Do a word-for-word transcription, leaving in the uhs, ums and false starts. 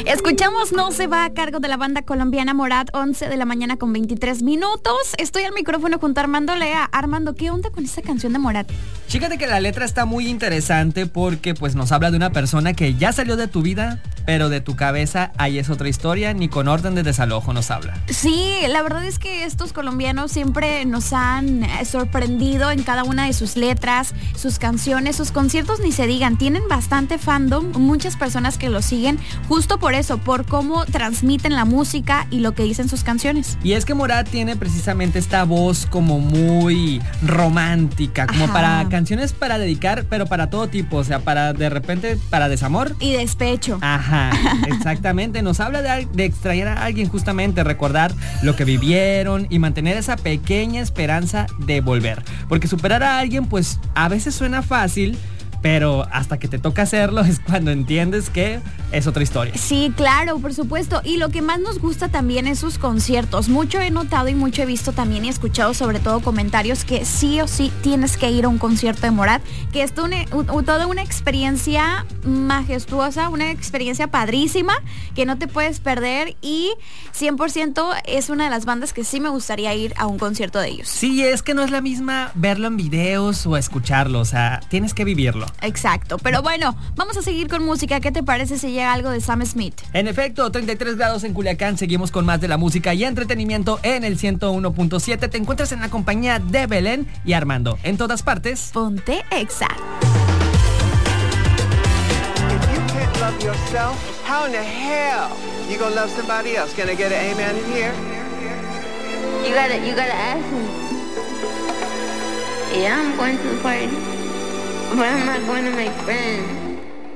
Escuchamos No se va a cargo de la banda colombiana Morat, once de la mañana con veintitrés minutos. Estoy al micrófono junto a Armando Lea. Armando, ¿qué onda con esta canción de Morat? Fíjate que la letra está muy interesante porque pues nos habla de una persona que ya salió de tu vida, pero de tu cabeza ahí es otra historia, ni con orden de desalojo nos habla. Sí, la verdad es que estos colombianos siempre nos han sorprendido en cada una de sus letras, sus canciones, sus conciertos ni se digan, tienen bastante fandom, muchas personas que lo siguen justo por eso, por cómo transmiten la música y lo que dicen sus canciones. Y es que Morat tiene precisamente esta voz como muy romántica, como Ajá. para canciones para dedicar, pero para todo tipo, o sea, para de repente para desamor y despecho. Ajá, exactamente, nos habla de, de extrañar a alguien justamente, recordar lo que vivieron y mantener esa pequeña esperanza de volver, porque superar a alguien pues a veces suena fácil, pero hasta que te toca hacerlo es cuando entiendes que es otra historia. Sí, claro, por supuesto. Y lo que más nos gusta también es sus conciertos. Mucho he notado y mucho he visto también y escuchado sobre todo comentarios que sí o sí tienes que ir a un concierto de Morat, que es una, toda una experiencia majestuosa, una experiencia padrísima que no te puedes perder y cien por ciento es una de las bandas que sí me gustaría ir a un concierto de ellos. Sí, es que no es la misma verlo en videos o escucharlo, o sea, tienes que vivirlo. Exacto, pero bueno, vamos a seguir con música. ¿Qué te parece si llega algo de Sam Smith? En efecto, treinta y tres grados en Culiacán. Seguimos con más de la música y entretenimiento en el ciento uno punto siete. Te encuentras en la compañía de Belén y Armando. En todas partes, ponte Exa. If you can't love yourself, how in the hell you gonna love somebody else? Can I get an amen in here? You gotta, you gotta ask him. Yeah, I'm going to the party. But I'm not going to make friends.